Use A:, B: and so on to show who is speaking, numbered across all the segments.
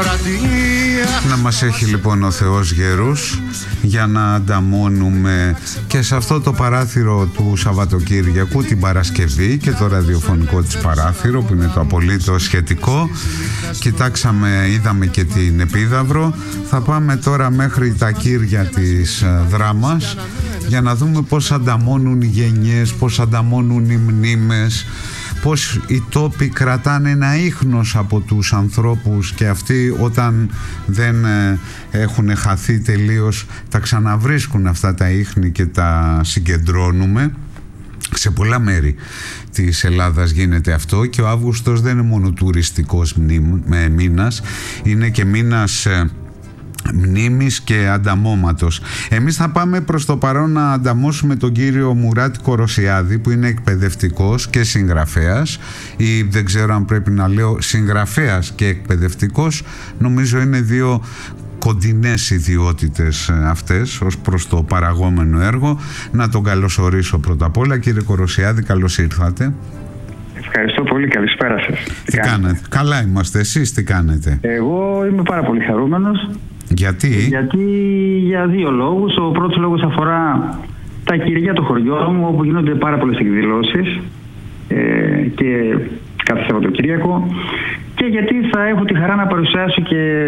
A: Να μας έχει λοιπόν ο Θεός γερούς για να ανταμώνουμε και σε αυτό το παράθυρο του Σαββατοκύριακου, την Παρασκευή, και το ραδιοφωνικό της παράθυρο που είναι το απολύτως σχετικό. Κοιτάξαμε, είδαμε και την Επίδαυρο. Θα πάμε τώρα μέχρι τα κύρια της Δράμας για να δούμε πώς ανταμώνουν οι γενιές, πώς ανταμώνουν οι μνήμες, πώς οι τόποι κρατάνε ένα ίχνος από τους ανθρώπους και αυτοί όταν δεν έχουν χαθεί τελείως τα ξαναβρίσκουν αυτά τα ίχνη και τα συγκεντρώνουμε. Σε πολλά μέρη της Ελλάδας γίνεται αυτό και ο Αύγουστος δεν είναι μόνο τουριστικός μήνας, είναι και μήνας μνήμης και ανταμώματος. Εμείς θα πάμε προς το παρόν να ανταμώσουμε τον κύριο Μουράτη Κοροσιάδη, που είναι εκπαιδευτικός και συγγραφέας, ή δεν ξέρω αν πρέπει να λέω συγγραφέας και εκπαιδευτικός. Νομίζω είναι δύο κοντινές ιδιότητες αυτές ως προς το παραγόμενο έργο. Να τον καλωσορίσω πρώτα απ' όλα. Κύριε Κοροσιάδη, καλώς ήρθατε.
B: Ευχαριστώ πολύ, καλησπέρα σας.
A: Τι κάνετε? Καλά είμαστε, εσείς τι κάνετε?
B: Εγώ είμαι πάρα πολύ χαρούμενος.
A: Γιατί?
B: Γιατί για δύο λόγους. Ο πρώτος λόγος αφορά τα κυριά του χωριού μου, όπου γίνονται πάρα πολλές εκδηλώσεις και κάθε Σαββατοκύριακο, και γιατί θα έχω τη χαρά να παρουσιάσω και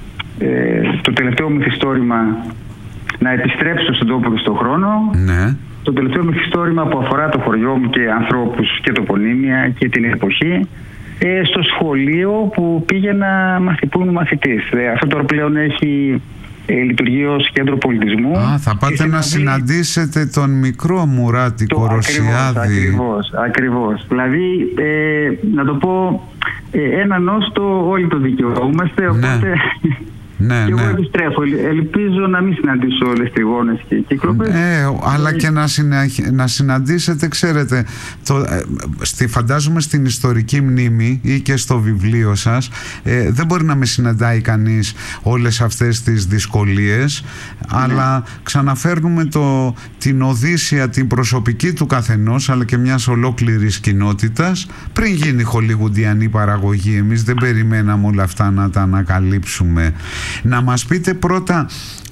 B: το τελευταίο μυθιστόρημα, να επιστρέψω στον τόπο και στον χρόνο.
A: Ναι.
B: Το τελευταίο μυθιστόρημα που αφορά το χωριό μου και ανθρώπους και τοπονύμια και την εποχή, στο σχολείο που πήγαινα μαθητής. Αυτό τώρα πλέον έχει λειτουργεί ως κέντρο πολιτισμού.
A: Θα πάτε να συναντήσετε τον μικρό Μουράτη Κοροσιάδη.
B: Ακριβώς. Δηλαδή, να το πω, ένα νόστο όλοι το δικαιούμαστε, οπότε...
A: Ναι,
B: και εγώ επιστρέφω. Ελπίζω να μην συναντήσω λεστριγόνες και κύκλοπες.
A: Αλλά και να συναντήσετε, ξέρετε, φαντάζομαι στην ιστορική μνήμη ή και στο βιβλίο σας, δεν μπορεί να με συναντάει κανείς όλες αυτές τις δυσκολίες, αλλά ξαναφέρνουμε την Οδύσσεια, την προσωπική του καθενός, αλλά και μιας ολόκληρης κοινότητας, πριν γίνει χολιγουντιανή παραγωγή. Εμείς δεν περιμέναμε όλα αυτά να τα ανακαλύψουμε. Να μας πείτε πρώτα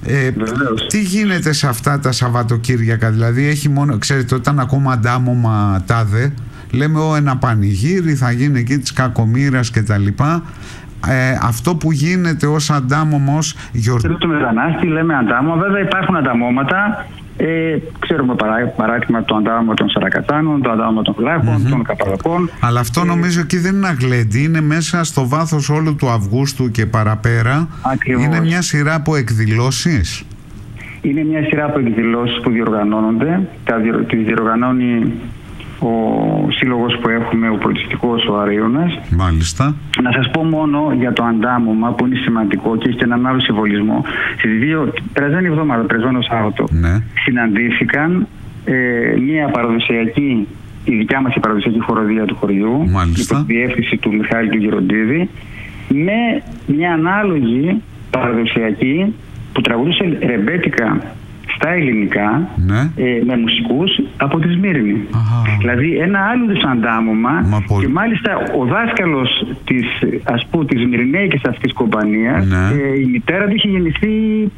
A: τι γίνεται σε αυτά τα Σαββατοκύριακα. Δηλαδή έχει μόνο, ξέρετε, όταν ακόμα αντάμωμα τάδε, λέμε ένα πανηγύρι θα γίνει εκεί της κακομοίρας και τα λοιπά. Αυτό που γίνεται ως αντάμωμα, ως γιορτή
B: του μετανάστη, λέμε αντάμωμα. Βέβαια υπάρχουν ανταμώματα. Ξέρουμε παράδειγμα το αντάμωμα των Σαρακατσάνων, το αντάμωμα των Φλάχων, των Καπαδοκών.
A: Αλλά αυτό νομίζω εκεί δεν είναι αγλέντι, είναι μέσα στο βάθος όλου του Αυγούστου και παραπέρα.
B: Ακριβώς.
A: Είναι μια σειρά από εκδηλώσεις.
B: Είναι μια σειρά από εκδηλώσεις που διοργανώνονται. Τις διοργανώνει ο σύλλογος που έχουμε, ο πολιτιστικός, ο Αρείωνας.
A: Μάλιστα.
B: Να σας πω μόνο για το αντάμωμα που είναι σημαντικό και έχει και έναν άλλο συμβολισμό. Στις περασμένη εβδομάδα, περασμένο Σάββατο, συναντήθηκαν μια παραδοσιακή, η δικιά μας η παραδοσιακή χοροδία του χωριού, υπό τη διεύθυνση του Μιχάλη του Γεροντίδη, με μια ανάλογη παραδοσιακή που τραγουδούσε ρεμπέτικα στα ελληνικά, με μουσικούς από τη Σμύρνη. Δηλαδή ένα άλλο είδους αντάμωμα, και μάλιστα ο δάσκαλος της Σμυρνέικης αυτής κομπανίας, η μητέρα του είχε γεννηθεί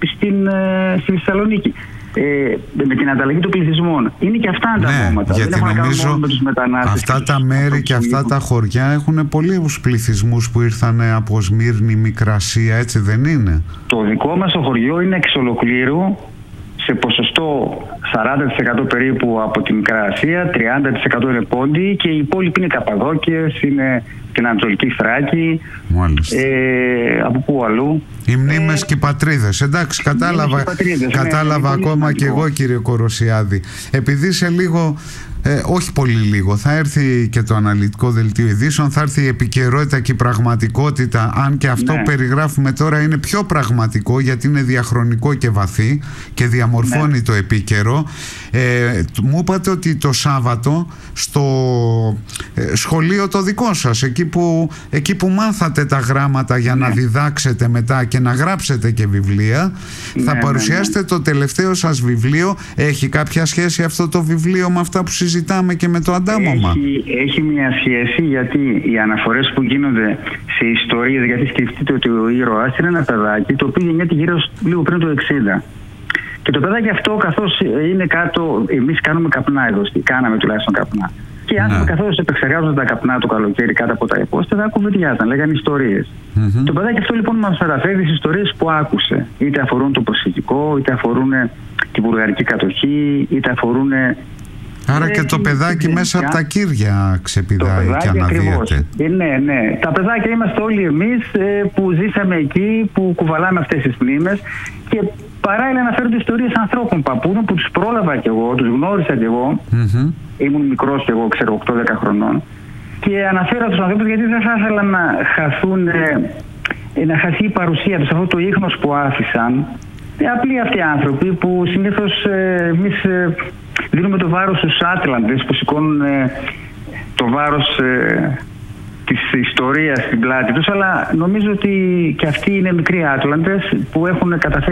B: στη Θεσσαλονίκη. Με την ανταλλαγή των πληθυσμών. Είναι και αυτά ανταμώματα.
A: Γιατί νομίζω αυτά τα μέρη και αυτά τα χωριά έχουν πολλούς πληθυσμούς που ήρθαν από Σμύρνη, Μικρασία, έτσι δεν είναι?
B: Το δικό μας το χωριό είναι εξ ολοκλήρου σε ποσοστό 40% περίπου από την Μικρά Ασία, 30% είναι Πόντιοι και οι υπόλοιποι είναι Καπαδόκες, είναι την Ανατολική Θράκη, από πού αλλού.
A: Οι μνήμες και οι πατρίδες. Εντάξει, κατάλαβα ακόμα και εγώ, κύριε Κοροσιάδη. Επειδή σε λίγο, όχι πολύ λίγο, θα έρθει και το αναλυτικό δελτίο ειδήσεων, θα έρθει η επικαιρότητα και η πραγματικότητα, αν και αυτό που περιγράφουμε τώρα είναι πιο πραγματικό, γιατί είναι διαχρονικό και βαθύ και διαμορφώνει το επίκαιρο. Μου είπατε ότι το Σάββατο στο σχολείο το δικό σας, εκεί που μάθατε τα γράμματα για να διδάξετε μετά και να γράψετε και βιβλία, θα παρουσιάσετε το τελευταίο σας βιβλίο. Έχει κάποια σχέση αυτό το βιβλίο με αυτά που συζητάμε? συζητάμε και με το αντάμωμα?
B: Έχει μια σχέση, γιατί οι αναφορές που γίνονται σε ιστορίες, γιατί σκεφτείτε ότι ο ήρωας είναι ένα παιδάκι το οποίο γεννιέται γύρω λίγο πριν το 60. Και το παιδάκι αυτό, καθώς είναι κάτω, εμείς κάνουμε καπνά εδώ, κάναμε τουλάχιστον καπνά. Και οι άνθρωποι, καθώς επεξεργάζονταν τα καπνά το καλοκαίρι κάτω από τα υπόστατα, κουβεντιάζαν, λέγανε ιστορίες. Το παιδάκι αυτό λοιπόν μας μεταφέρει τις ιστορίες που άκουσε. Είτε αφορούν το προσφυγικό, είτε αφορούν την βουλγαρική κατοχή, είτε αφορούν.
A: Άρα και το παιδάκι μέσα από τα κύρια ξεπηδάει και αναδύεται.
B: Ναι. Τα παιδάκια είμαστε όλοι εμείς που ζήσαμε εκεί, που κουβαλάμε αυτές τις μνήμες. Και παράλληλα αναφέρονται ιστορίες ανθρώπων, παππούδων που τους πρόλαβα κι εγώ, τους γνώρισα κι εγώ. Ήμουν μικρός κι εγώ, ξέρω, 8-10 χρονών. Και αναφέρα τους ανθρώπους γιατί δεν θα ήθελα να χαθούν, να χαθεί η παρουσία τους, αυτό το ίχνος που άφησαν. Απλοί αυτοί οι άνθρωποι που συνήθως εμείς δίνουμε το βάρος στους Άτλαντες που σηκώνουν το βάρος της ιστορίας στην πλάτη τους, αλλά νομίζω ότι και αυτοί είναι μικροί Άτλαντες που έχουν καταφέρει